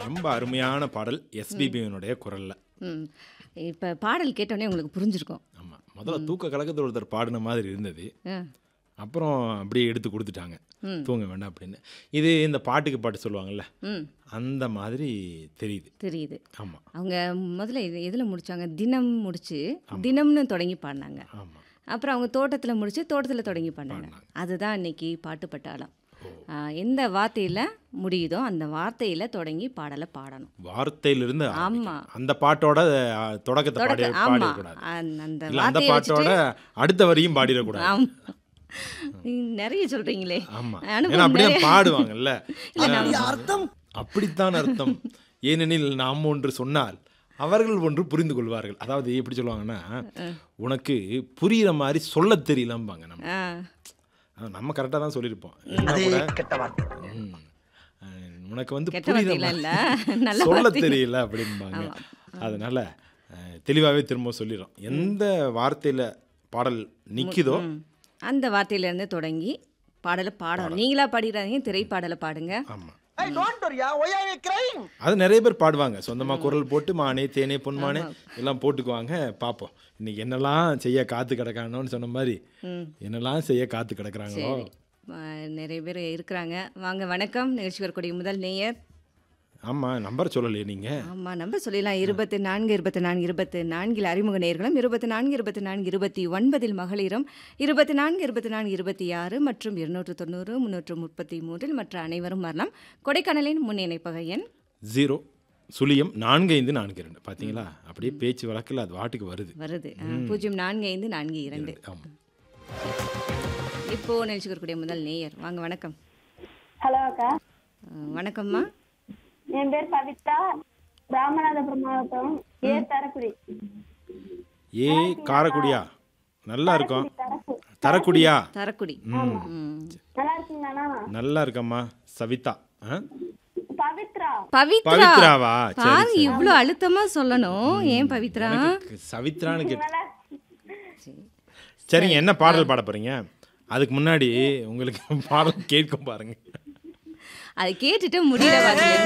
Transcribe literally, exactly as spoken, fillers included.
ரொம்ப அருமையான பாடல் எஸ்பிபியினுடைய குரல்ல. ம். இப்ப பாடல் கேட்டோனே உங்களுக்கு புரிஞ்சிருக்கும். ஆமா. முதல்ல தூக்க கலக்கத்துல ஒருத்தர் பாடின மாதிரி இருந்தது. அ. அப்புறம் அப்படியே எடுத்து கொடுத்துட்டாங்க. ம். தூங்க வேண்டாம் அப்படின்னு. இது இந்த பாட்டுக்கு பாட்டு சொல்லுவாங்கல்ல, ம். அந்த மாதிரி தெரியுது. தெரியுது. ஆமா, அவங்க முதல்ல இது எதுல முடிச்சாங்க? தினம் முடிச்சு, தினம்னு தொடங்கி பாடுனாங்க. ஆமா. அப்புறம் அவங்க தோட்டத்துல முடிச்சு, தோட்டத்துல தொடங்கி பாடுனாங்க. பாடுனாங்க. அதுதான் இன்னைக்கு பாட்டு பட்டாளம். ஓ. ஆ, எந்த வார்த்தையில முடியுதோ அந்த வார்த்தையில தொடங்கி பாடலை பாடணும். வார்த்தையிலிருந்து ஆமா. ஆரம்பிக்கணும். அந்த பாட்டோட அஹ், தொடக்கத்தை பாடி தொடக்க ஆமா. பாடிடக்கூடாது. அந்த அந்த இல்ல அந்த வார்த்தையை பாட்டோட வச்சுட்டு அடுத்த வரியும் பாடிடக்கூடாது. ஆமா. நீங்க நிறைய சொல்றீங்களே. ஆமா. ஏன்னா அனுபவம் அப்படியே நிறைய. பாடுவாங்கல்ல. இல்ல அதான் நம்ம அர்த்தம் அப்படித்தான் அர்த்தம். ஏனெனில் நாம் ஒன்று சொன்னால் அவர்கள் ஒன்று புரிந்து கொள்வார்கள். அதாவது எப்படி சொல்லுவாங்கன்னா, உனக்கு புரியுற மாதிரி சொல்லத் தெரியலம்பாங்க நம்ம. ஆ, அஹ் நம்ம கரெக்டாக தான் சொல்லியிருப்போம். இருந்தா அதே கூட கெட்ட வார்த்தை. ம், அஹ் உனக்கு வந்து கெட்ட புரியுற வார்த்தையில இல்ல. மாதிரி நல்ல சொல்ல வார்த்தை. தெரியல அப்படிம்பாங்க. ஆமா. அதனால அஹ், தெளிவாகவே திரும்ப சொல்லிடுறோம். எந்த வார்த்தையில் பாடல் நிற்குதோ ம். அந்த வார்த்தையில இருந்து தொடங்கி பாடலை பாடணும். நீங்களா பாடிடாதீங்க, திரைப்பாடலை பாடுங்க. ஆமாம், Hey, don't worry, yeah. Why are you crying? அது நிறைய பேர் பாடுவாங்க. சொந்தமாக குரல் போட்டு மானே தேனே பொன்மானே எல்லாம் போட்டுக்குவாங்க. பார்ப்போம் இன்னைக்கு என்னெல்லாம் செய்ய காத்து கிடக்கானோன்னு சொன்ன மாதிரி ம். என்னெல்லாம் செய்ய காத்து கிடக்குறாங்களோ. சரி. ஆ, நிறைய பேர் இருக்கிறாங்க. வாங்க, வணக்கம். நிகழ்ச்சி வரக்கூடிய முதல் நேயர். ஆமாம், நம்பர் சொல்லலையே நீங்கள். ஆமா, நம்பர் சொல்லிடலாம். இருபத்தி நான்கு இருபத்தி நான்கு இருபத்தி நான்கில் அறிமுக நேயர்களும், இருபத்தி நான்கு இருபத்தி நான்கு இருபத்தி ஒன்பதில் மகளிரும், இருபத்தி நான்கு இருபத்தி நான்கு இருபத்தி ஆறு மற்றும் இருநூற்று தொண்ணூறு முன்னூற்று முப்பத்தி மூன்றில் மற்ற அனைவரும் வரலாம். கொடைக்கானலின் முன் இணைப்பக எண் ஜீரோ சுழியம் நான்கு ஐந்து நான்கு இரண்டு. பார்த்தீங்களா, அப்படியே பேச்சு வழக்கில் அது வாட்டுக்கு வருது. வருது. ஆ, பூஜ்ஜியம் நான்கு ஐந்து நான்கு இரண்டு. ஆமாம். இப்போ நிகழ்ச்சி வரக்கூடிய முதல் நேயர். வாங்க, வணக்கம். ஹலோ அக்கா, ஆ, வணக்கம்மா. என் பேர் பவித்ரா, ராமநாதபுரம் மாவட்டம், ஏ தரக்குடி. ஏ காரக்குடியா? நல்லா இருக்கும். தரக்கு தரக்குடியா? தரக்குடி. ம், ம். நல்லா இருக்கீங்களாண்ணா? நல்லா இருக்கம்மா. சவிதா. ஆ? பவித்ரா. பவித்ரா. பவித்ராவா? சரி, பாரு, சரி. இவ்வளோ அழுத்தமா சொல்லணும். ஏன் பவித்ரா? எனக்கு சவித்ரான்னு கேட்டு. நல்லா சரி. சரிங்க, என்ன பாடல் பாட போறீங்க? அதுக்கு முன்னாடி உங்களுக்கு பாடல் கேட்கும் பாருங்க. அதை கேட்டுட்டு முடியல வார்த்தையில